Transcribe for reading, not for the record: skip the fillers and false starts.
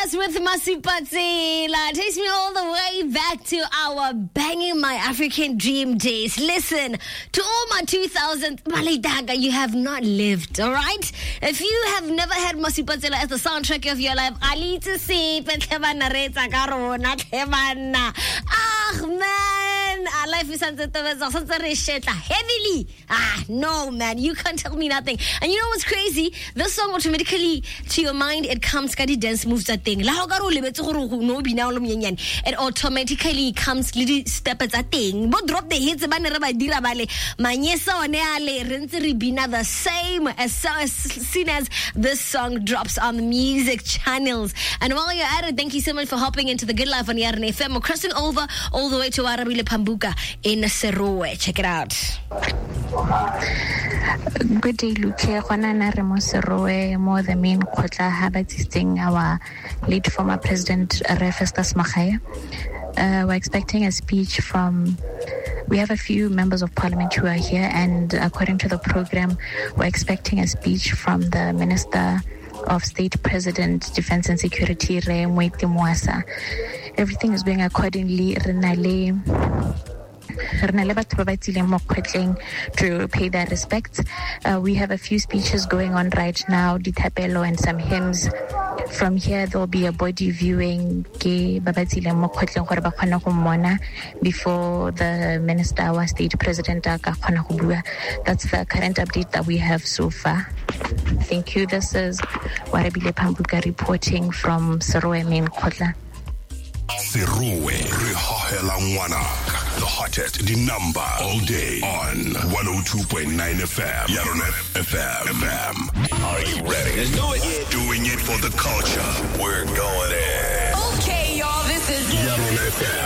Yes, with Masipatsela. Takes me all the way back to our Banging My African Dream days. Listen, to all my 2000s, Malidaga, you have not lived, all right? If you have never had Masipatsela as the soundtrack of your life, I need to see man, our life is heavily. No, man, you can't tell me nothing. And you know what's crazy? This song automatically, to your mind, it comes kadi dance moves that thing. It automatically comes little steps that thing. But drop the hits the same as soon as this song drops on the music channels. And while you're at it, thank you so much for hopping into the Good Life on Yarn FM. We're crossing over all the way to Arabile Pambuka in Serowe. Check it out. Good day, Luke. Remo Serowe, more the main Kotla Habatisting our late former President Festus Makhaya. We're expecting a speech from. We have a few members of parliament who are here, and according to the program, we're expecting a speech from the Minister of State, President, Defense and Security, Mweti Mwasa. Everything is going accordingly. To pay their respects. We have a few speeches going on right now, Ditapelo and some hymns. From here, there will be a body viewing before the Minister, our State President. That's the current update that we have so far. Thank you. This is Warabile Pambuka reporting from Serowe Main Kotla. Serowe, the hottest, the number all day on 102.9 FM. Yaron FM. Are you ready? Let's do it. Doing it for the culture. We're going in. Okay, y'all, this is Yaron FM.